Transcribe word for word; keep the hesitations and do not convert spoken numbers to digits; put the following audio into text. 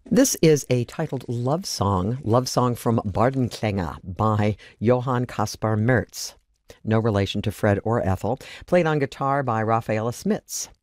This is a titled love song, love song from Bardenklänge by Johann Caspar Merz. No relation to Fred or Ethel. Played on guitar by Rafaela Smits.